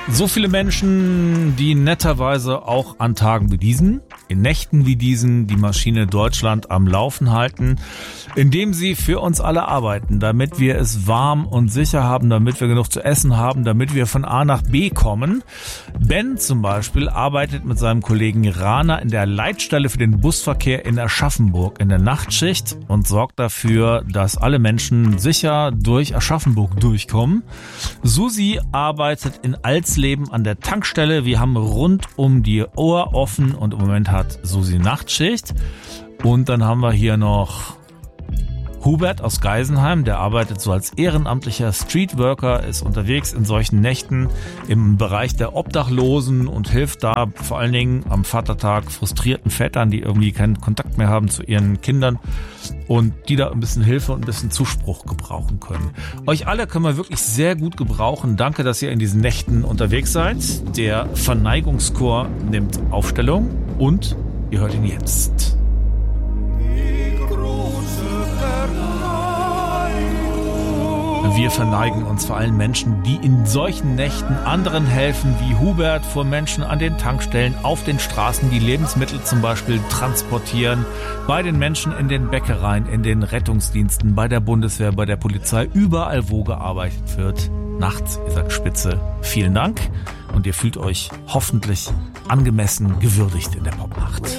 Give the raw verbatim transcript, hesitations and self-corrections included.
So viele Menschen, die netterweise auch an Tagen wie diesen, in Nächten wie diesen, die Maschine Deutschland am Laufen halten, indem sie für uns alle arbeiten, damit wir es warm und sicher haben, damit wir genug zu essen haben, damit wir von A nach B kommen. Ben zum Beispiel arbeitet mit seinem Kollegen Rana in der Leitstelle für den Busverkehr in Aschaffenburg in der Nachtschicht und sorgt dafür, dass alle Menschen sicher durch Aschaffenburg durchkommen. Susi arbeitet in Alsleben an der Tankstelle. Wir haben rund um die Uhr offen und im Moment hat Susi Nachtschicht. Und dann haben wir hier noch Hubert aus Geisenheim, der arbeitet so als ehrenamtlicher Streetworker, ist unterwegs in solchen Nächten im Bereich der Obdachlosen und hilft da vor allen Dingen am Vatertag frustrierten Vätern, die irgendwie keinen Kontakt mehr haben zu ihren Kindern und die da ein bisschen Hilfe und ein bisschen Zuspruch gebrauchen können. Euch alle können wir wirklich sehr gut gebrauchen. Danke, dass ihr in diesen Nächten unterwegs seid. Der Verneigungschor nimmt Aufstellung und ihr hört ihn jetzt. Wir verneigen uns vor allen Menschen, die in solchen Nächten anderen helfen, wie Hubert, vor Menschen an den Tankstellen, auf den Straßen, die Lebensmittel zum Beispiel transportieren, bei den Menschen in den Bäckereien, in den Rettungsdiensten, bei der Bundeswehr, bei der Polizei, überall, wo gearbeitet wird. Nachts, ihr sagt Spitze, vielen Dank und ihr fühlt euch hoffentlich angemessen gewürdigt in der Popnacht.